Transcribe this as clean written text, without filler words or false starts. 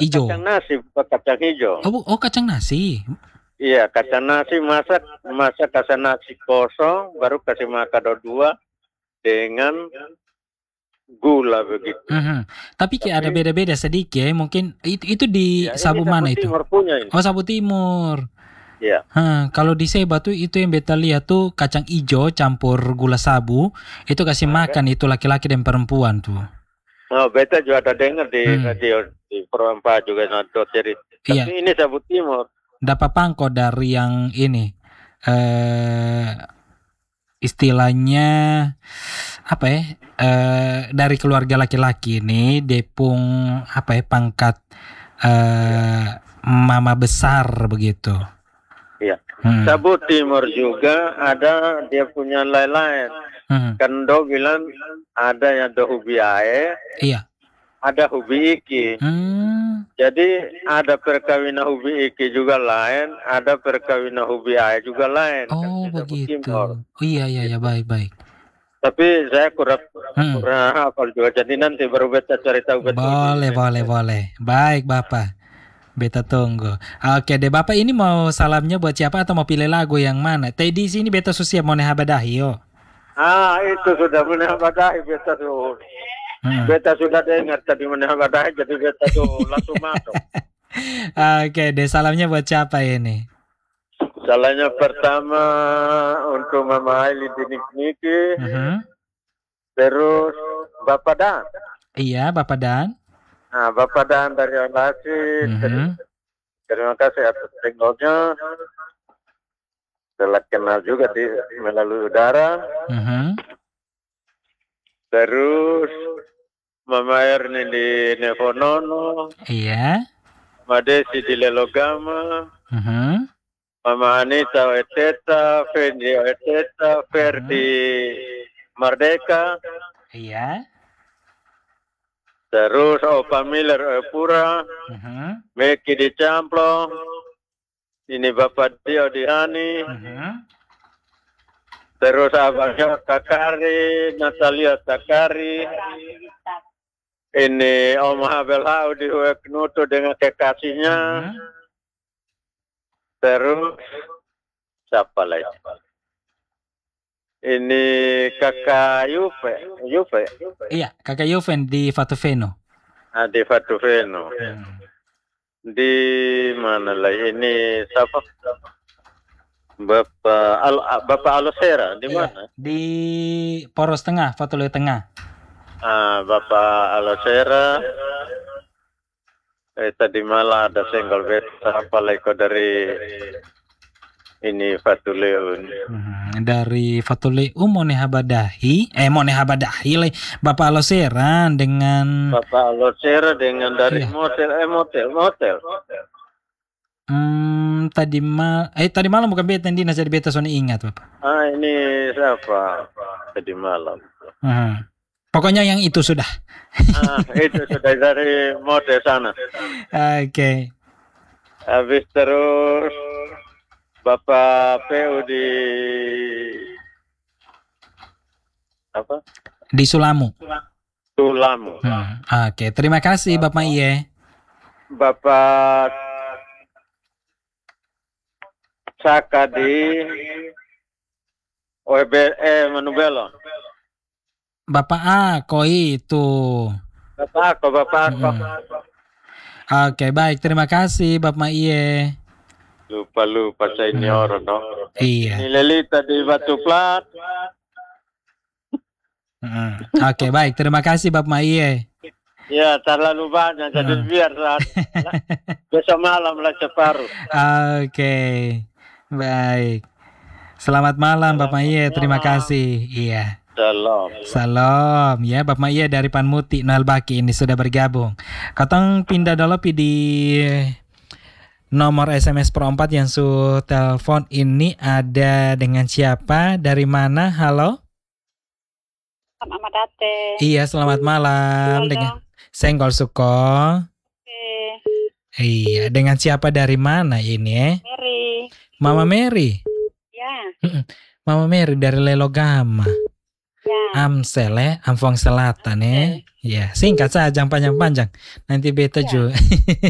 Ijo. kacang nasi, bukan kacang hijau. Oh, kacang nasi. Iya, kacang nasi masak kacang nasi kosong, baru kasih makado 2 dengan gula begitu. Tapi kayak ada beda-beda sedikit ya. Mungkin itu di Ya, Sabu ini mana Sabu itu? Timur punya ini. Oh, Sabu Timur. Ya. Kalau di Seba tuh itu yang beta lihat tuh kacang ijo campur gula sabu. Itu kasih makan itu laki-laki dan perempuan tuh. Oh, beta juga ada dengar di radio di Perempa juga nonton jadi. Iya. Tapi ini Sabu Timur. Dapat pangko dari yang ini. Istilahnya apa ya? Dari keluarga laki-laki ini depung apa ya, pangkat mama besar begitu. Iya. Sabu Timur juga ada dia punya lain-lain. Kan do bilang ada yang do hubi ae. Iya. Ada hubi iki. Jadi ada perkawinan hubi iki juga lain, ada perkawinan hubi ae juga lain. Oh, kan, begitu. Oh iya baik. Tapi saya kurang hafal juga. Jadi nanti baru beta cari tahu betul. Boleh. Baik Bapak. Beta tunggu. Oke deh, Bapak ini mau salamnya buat siapa atau mau pilih lagu yang mana? Tadi sini beta susia mau nehabadahi yo. Itu sudah menehabadahi beta tuh. Beta sudah dengar tadi menehabadahi, jadi beta tuh langsung masuk. Oke deh, salamnya buat siapa ini? Salamnya pertama untuk Mama Aili di Niki. Terus Bapak Dan. Iya, Bapak Dan. Bapak Dan dari Alasi. Terima kasih atas tengoknya. Telah kenal juga di melalui udara. Terus Mama Erni di Nevonono. Iya. Mama Desi di Lelogama. Mama Anita Oeteta, Fendi Oeteta, Ferdi Merdeka. Iya. Terus Opa Miller Epura. Meki di Camplong. Ini Bapak Dio di Hani. Terus abangnya Kakari, Natalia Takari. Ini Om Habel Hau di Hueknuto dengan kekasihnya. Terus siapa lagi? Ini Kakak Yuve. Iya, Kakak Yuven di Fatufeno. Di Fatufeno. Di mana lagi? Ini siapa? Bapak Alosera di mana? Di Poros Tengah, Fatuleo Tengah. Bapak Alosera. Tadi malam ada senggol beta apa lagi dari ini Fatuleo. Dari Fatuleo Monehabadahi lah. Bapak Alosera dengan dari motel. Tadi malam bukan beta yang dinas, jadi beta soalnya ingat Bapak. Ini siapa? Tadi malam. Pokoknya yang itu sudah. Itu sudah dari motel sana. Oke. Habis terus Bapak PU di apa? Di Sulamu. Oke, terima kasih Bapak Iye. Bapak Saka di Manubelo. Bapak Ako itu. Bapak Ako. Oke, baik. Terima kasih Bapak Iye. Lupa senior, no? Iya. Ini Lelita di Batu Plat. Oke, baik. Terima kasih Bapak Iye. Ya, terlalu banyak. Jadi biar besok malam lah separuh. Oke. Baik. Selamat malam Bapak Iye, terima kasih. Iya. Salam ya Bapak Iye dari Panmuti Nalbaki ini sudah bergabung. Katong pindah dulu di nomor SMS Pro 4 yang su telepon ini ada dengan siapa? Dari mana? Halo? Selamat datang. Iya, selamat malam. Dengan Senggol Suko. Iya, dengan siapa dari mana ini? Mary. Mama Mary. Ya. Mama Mary dari Lelogama. Ya. Amsel Ampong Selatan ya. Ya, singkat saja, panjang-panjang. Nanti beta juga.